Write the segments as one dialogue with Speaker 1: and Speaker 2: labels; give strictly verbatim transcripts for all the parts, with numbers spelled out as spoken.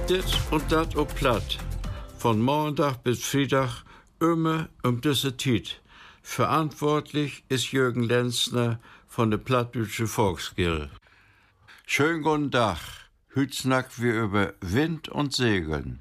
Speaker 1: Dit und dat op Platt. Von Montag bis Freitag immer um diese Zeit. Verantwortlich ist Jürgen Lenzner von der Plattdeutsche Volksgilde. Schönen guten Tag. Heute snacken wir über Wind und Segeln.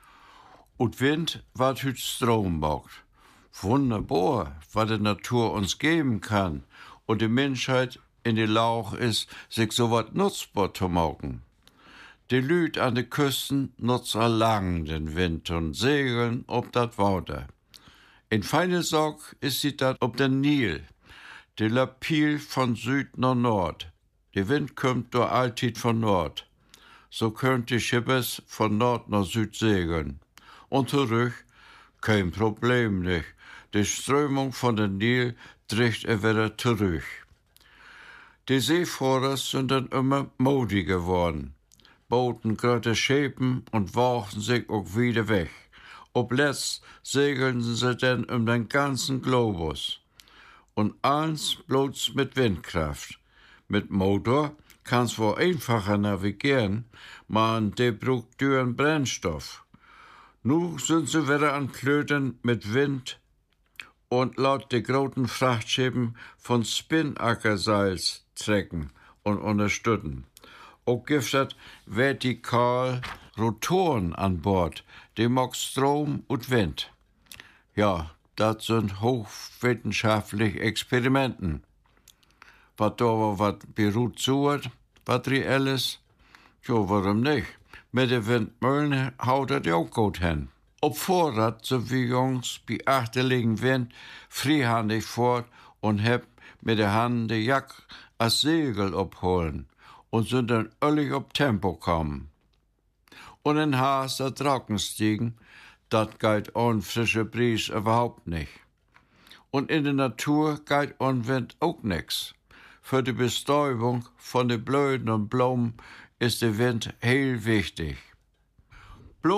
Speaker 1: Und Wind, was heute Strom macht. Wunderbar, was die Natur uns geben kann. Und die Menschheit in die Lauch ist, sich so was nutzbar zu machen. Die Lüd an den Küsten nutzen lang den Wind und segeln ob dat Wasser. In feine Sorg ist sie dat ob den Nil. Die Lapil von Süd nach Nord. Der Wind kommt durch alltid von Nord. So könnt die Schippes von Nord nach Süd segeln. Und zurück, kein Problem nicht. Die Strömung von den Nil trägt er wieder zurück. Die Seefahrer sind dann immer modi geworden. Boten große Schäpen und warfen sich auch wieder weg. Ob letzt segeln sie dann um den ganzen Globus. Und eins bloß mit Windkraft. Mit Motor kann's wohl einfacher navigieren, man der braucht dürren Brennstoff. Nu sind sie wieder an Klöten mit Wind und laut die großen Frachtschiffen von Spinnackerseils trecken und unterstützen. Auch gibt es vertikal Rotoren an Bord, die mag Strom und Wind. Ja, das sind hochwissenschaftliche Experimenten. Was da was beruht sucht, was reell ist, ja, warum nicht? Mit den Windmühlen haut das auch gut hin. Ob Vorrat sind wir Jungs bei achterliegen Wind freehandig fort und heb mit der Hand die Jack als Segel abholen und sind dann öllig auf Tempo kommen. Und in Haas der Trockenstiegen, dat geht on frische Bries überhaupt nicht. Und in der Natur geht on Wind auch nix. Für die Bestäubung von den Blöden und Blumen ist der Wind heel wichtig.